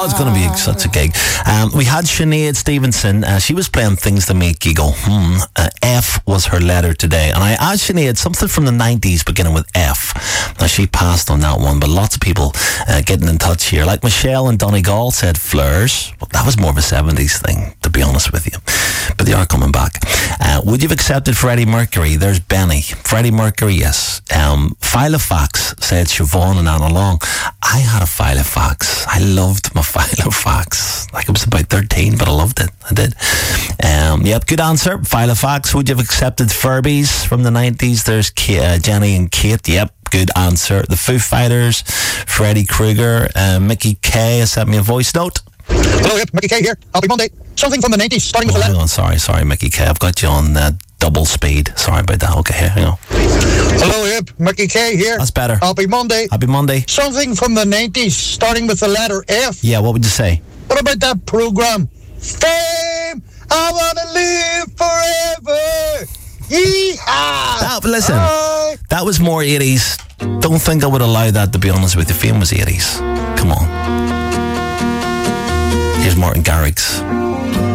It's going to be such a gig. We had Sinead Stevenson. She was playing things to make you go, F was her letter today. And I asked Sinead something from the 90s beginning with F. Now, she passed on that one, but lots of people getting in touch here. Like Michelle in Donegal said Fleurs. Well, that was more of a 70s thing, to be honest with you. But they are coming back. Would you have accepted Freddie Mercury? There's Benny. Freddie Mercury, yes. Filofax said Siobhan and Anna Long. I had a Filofax. I loved my Filofax. Like, I was about 13, but I loved it. I did. Yep, good answer. Filofax. Would you have accepted Furbies from the 90s? There's Jenny and Kate. Yep, good answer. The Foo Fighters, Freddy Krueger, Mickey K has sent me a voice note. Hello, yep, Mickey K here. Happy Monday. Something from the 90s, starting with the letter. Hang on, sorry, Mickey K. I've got you on double speed. Sorry about that. Okay, here, hang on. Hello, yep, Mickey K here. That's better. Happy Monday. Happy Monday. Something from the 90s, starting with the letter F. Yeah, what would you say? What about that program? Fame! I wanna live forever! Yeehaw! Listen, that was more 80s. Don't think I would allow that, to be honest with you. Fame was 80s. Come on. Here's Martin Garrix.